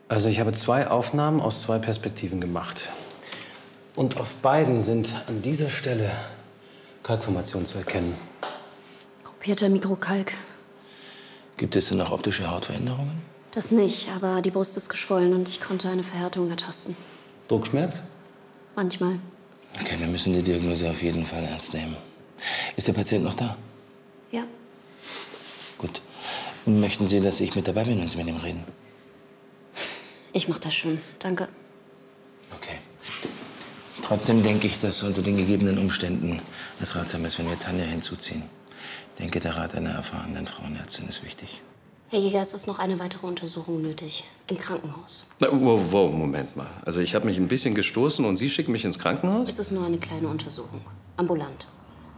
Also ich habe 2 Aufnahmen aus 2 Perspektiven gemacht. Und auf beiden sind an dieser Stelle Kalkformationen zu erkennen. Gruppierter Mikrokalk. Gibt es denn auch optische Hautveränderungen? Das nicht, aber die Brust ist geschwollen und ich konnte eine Verhärtung ertasten. Druckschmerz? Manchmal. Okay, wir müssen die Diagnose auf jeden Fall ernst nehmen. Ist der Patient noch da? Ja. Gut. Möchten Sie, dass ich mit dabei bin, wenn Sie mit ihm reden? Ich mach das schon. Danke. Okay. Trotzdem denke ich, dass unter den gegebenen Umständen es ratsam ist, wenn wir Tanja hinzuziehen. Ich denke, der Rat einer erfahrenen Frauenärztin ist wichtig. Herr Jäger, es ist noch eine weitere Untersuchung nötig. Im Krankenhaus. Na, wow, Moment mal. Also ich habe mich ein bisschen gestoßen und Sie schicken mich ins Krankenhaus? Es ist nur eine kleine Untersuchung. Ambulant.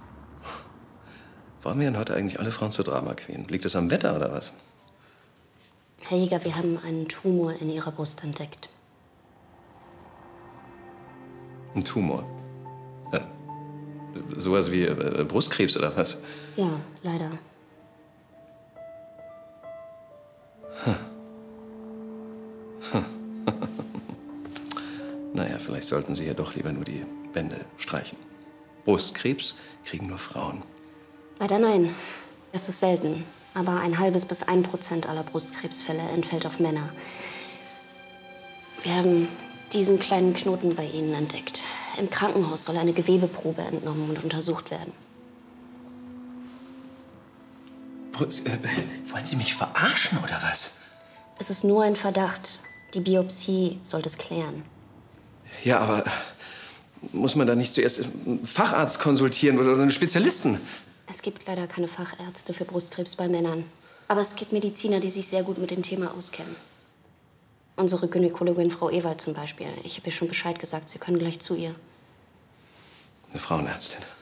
Warum werden heute eigentlich alle Frauen zur Drama Queen? Liegt es am Wetter oder was? Herr Jäger, wir haben einen Tumor in Ihrer Brust entdeckt. Ein Tumor? Sowas wie Brustkrebs oder was? Ja, leider. Naja, vielleicht sollten Sie ja doch lieber nur die Wände streichen. Brustkrebs kriegen nur Frauen. Leider nein. Es ist selten. Aber 0,5 bis 1% aller Brustkrebsfälle entfällt auf Männer. Wir haben diesen kleinen Knoten bei Ihnen entdeckt. Im Krankenhaus soll eine Gewebeprobe entnommen und untersucht werden. Wollen Sie mich verarschen oder was? Es ist nur ein Verdacht. Die Biopsie soll das klären. Ja, aber muss man da nicht zuerst einen Facharzt konsultieren oder einen Spezialisten? Es gibt leider keine Fachärzte für Brustkrebs bei Männern. Aber es gibt Mediziner, die sich sehr gut mit dem Thema auskennen. Unsere Gynäkologin Frau Ewald zum Beispiel. Ich habe ihr schon Bescheid gesagt, Sie können gleich zu ihr. Eine Frauenärztin.